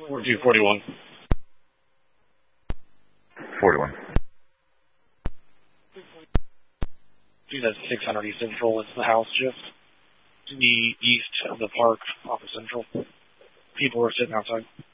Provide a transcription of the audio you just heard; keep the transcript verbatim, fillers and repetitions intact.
four two forty-one. forty-one. See that six hundred East Central. It's the house just to the east of the park off of Central. People are sitting outside.